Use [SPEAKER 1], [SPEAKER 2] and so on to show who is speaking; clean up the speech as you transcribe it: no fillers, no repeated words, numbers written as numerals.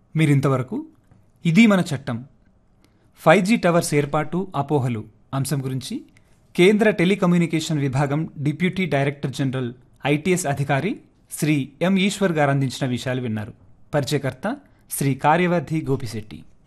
[SPEAKER 1] మీరింతవరకు ఇది మన చట్టం 5G టవర్స్ ఏర్పాటు అపోహలు అంశం గురించి కేంద్ర టెలికమ్యూనికేషన్ విభాగం డిప్యూటీ డైరెక్టర్ జనరల్ ఐటీఎస్ అధికారి శ్రీ ఎం ఈశ్వర్ గారు అందించిన విషయాలు విన్నారు. పరిచయకర్త శ్రీ కార్యవర్ధి గోపిశెట్టి.